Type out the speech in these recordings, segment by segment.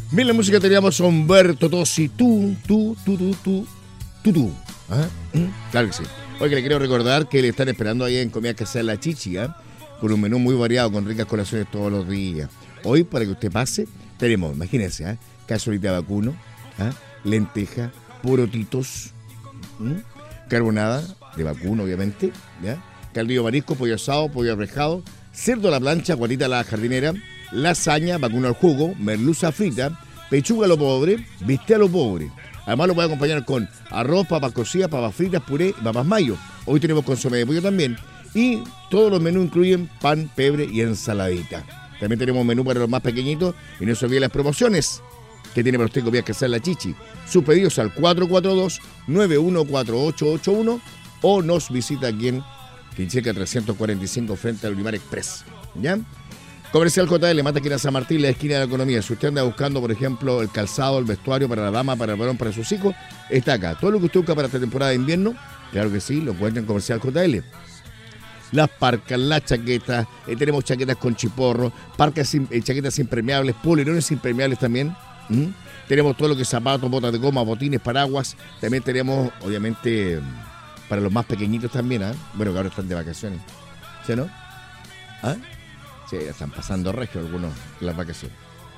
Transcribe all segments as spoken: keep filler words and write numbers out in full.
Bien, la música teníamos a Humberto Tozzi, tú, tú, tú, tú, tú, tú, tú. ¿Ah? ¿Mm? Claro que sí. Oye, le quiero recordar que le están esperando ahí en Comida Casera La Chichi, ¿eh? Con un menú muy variado, con ricas colaciones todos los días. Hoy, para que usted pase, tenemos, imagínense, ¿eh? Cazolita de vacuno, ¿eh? Lenteja, porotitos, ¿eh? Carbonada de vacuno, obviamente, ¿ya? Caldillo marisco, pollo asado, pollo arrejado, cerdo a la plancha, guatita a la jardinera, lasaña, vacuno al jugo, merluza frita, pechuga a lo pobre, bistec a lo pobre. Además lo puede acompañar con arroz, papas cocidas, papas fritas, puré y papas mayo. Hoy tenemos consomé de pollo también. Y todos los menús incluyen pan, pebre y ensaladita. También tenemos menú para los más pequeñitos y no se olviden las promociones que tiene para usted Comida Casera La Chichi. Sus pedidos al cuatro cuatro dos, nueve uno cuatro ocho ocho uno o nos visita aquí en Quincheca trescientos cuarenta y cinco frente al Ulimar Express. ¿Ya? Comercial J L, Mata Esquina San Martín, la esquina de la economía. Si usted anda buscando, por ejemplo, el calzado, el vestuario para la dama, para el varón, para sus hijos, está acá. Todo lo que usted busca para esta temporada de invierno, claro que sí, lo encuentra en Comercial J L. Las parcas, las chaquetas, eh, tenemos chaquetas con chiporro, parcas sin, eh, chaquetas impermeables, polerones impermeables también. ¿Mm? Tenemos todo lo que es zapatos, botas de goma, botines, paraguas. También tenemos, obviamente, para los más pequeñitos también, ¿eh? Bueno, que ahora están de vacaciones. ¿Sí, no? ¿Ah? Sí, ya están pasando regio algunos las vacaciones.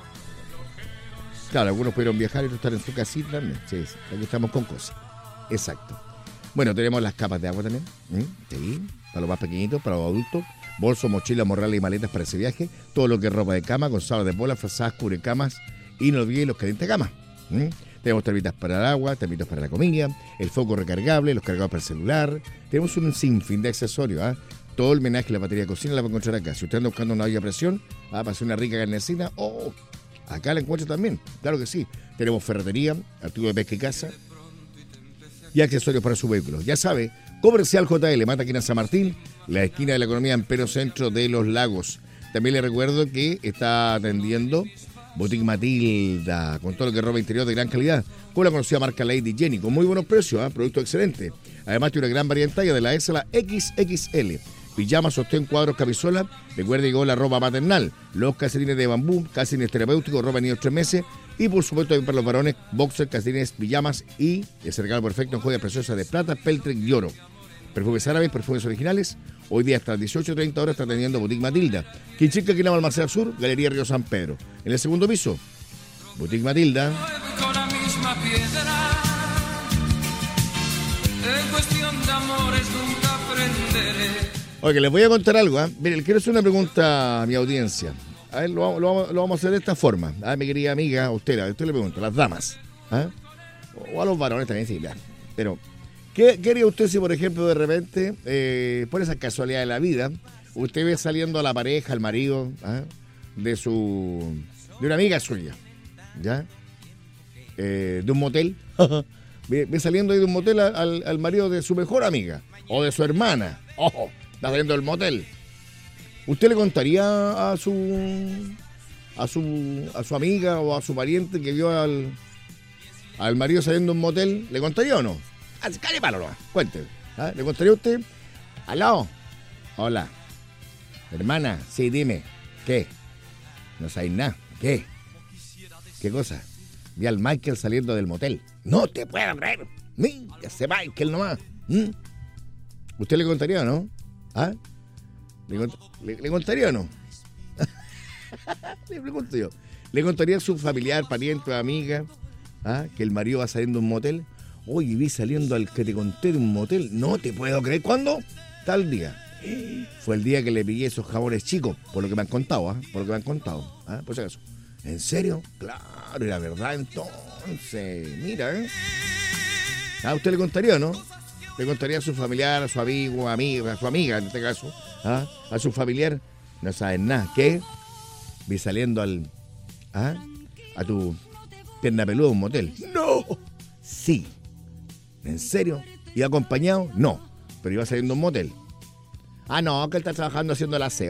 Claro, algunos pudieron viajar y otros están en su casita también. Sí, sí, aquí estamos con cosas. Exacto. Bueno, tenemos las capas de agua también. ¿Mm? Sí, para los más pequeñitos, para los adultos. Bolsos, mochilas, morrales y maletas para ese viaje. Todo lo que es ropa de cama, con sábanas de bola, frazadas, cubrecamas y no olviden los calientes de cama. ¿Mm? Tenemos termitas para el agua, termitas para la comida, el foco recargable, los cargados para el celular. Tenemos un sinfín de accesorios, ¿ah? ¿eh? Todo el menaje, la batería de cocina la va a encontrar acá. Si usted anda buscando una olla a presión, ah, para hacer una rica carnecina, oh, acá la encuentra también. Claro que sí. Tenemos ferretería, artículos de pesca y caza y accesorios para su vehículo. Ya sabe, Comercial J L, Mata Esquina San Martín, la esquina de la economía en pleno centro de Los Lagos. También le recuerdo que está atendiendo Boutique Matilda, con todo lo que es ropa interior de gran calidad, con la conocida marca Lady Jenny, con muy buenos precios, ¿eh? Producto excelente. Además tiene una gran variedad en talla de la S a la equis equis ele. Pijamas, sostén, cuadros, camisola. Recuerde que llegó la ropa maternal, los calcetines de bambú, calcetines terapéuticos, ropa de niños tres meses y por supuesto también para los varones, boxers, calcetines, pijamas y ese regalo perfecto en joyas preciosas de plata, peltre y oro. Perfumes árabes, perfumes originales. Hoy día hasta las dieciocho treinta horas está atendiendo Boutique Matilda. Quinchica, Quinama, Almacén Sur, Galería Río San Pedro. En el segundo piso, Boutique Matilda. Con la misma piedra, en cuestión de amores nunca aprenderé. Oye, les voy a contar algo, ¿eh? Mire, le quiero hacer una pregunta a mi audiencia. A ver, lo, lo, lo vamos a hacer de esta forma. A mi querida amiga, a usted, a usted le pregunto, a las damas, ¿eh? O a los varones también, sí, ya. Pero, ¿qué, ¿qué haría usted si, por ejemplo, de repente, eh, por esa casualidad de la vida, usted ve saliendo a la pareja, al marido, ¿eh? de su, de una amiga suya, ¿ya? Eh, de un motel, ve, ve saliendo ahí de un motel al, al marido de su mejor amiga, o de su hermana, ojo, está saliendo del motel. ¿Usted le contaría a su a su a su amiga o a su pariente que vio al al marido saliendo de un motel? ¿Le contaría o no? Así, calle palo, no. Cuénteme. ¿Ah? ¿Le contaría a usted? ¿Aló? Hola. Hermana, sí, dime. ¿Qué? No sabéis nada. ¿Qué? ¿Qué cosa? Vi al Michael saliendo del motel. No te puedo creer. Mira ese Michael nomás. ¿Mm? ¿Usted le contaría o no? ¿Ah? ¿Le, cont- le, ¿Le contaría o no? Le pregunto yo. ¿Le contaría a su familiar, pariente o amiga, ¿ah? que el marido va saliendo de un motel? Oye, vi saliendo al que te conté de un motel. No te puedo creer. ¿Cuándo? Tal día. Fue el día que le pillé esos jabones chicos, por lo que me han contado, ¿ah? Por lo que me han contado, ¿ah? Por si acaso. ¿En serio? Claro, y la verdad entonces. Mira, ¿eh? ¿A usted le contaría o no? Le contaría a su familiar, a su amigo, amiga, a su amiga en este caso, ¿ah? A su familiar. No saben nada. ¿Qué? Vi saliendo al... ¿ah? A tu pierna peluda de un motel. ¡No! Sí. ¿En serio? ¿Iba acompañado? No. Pero iba saliendo a un motel. Ah, no, que él está trabajando haciendo el aseo.